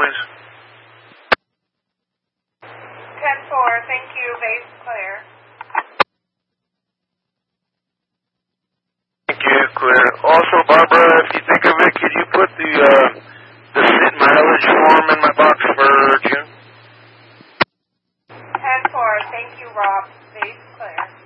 please. 10-4, thank you, base clear. Thank you, clear. Also, Barbara, if you think of it, could you put the SIT mileage form in my box for June? 10-4, thank you, Rob, base clear.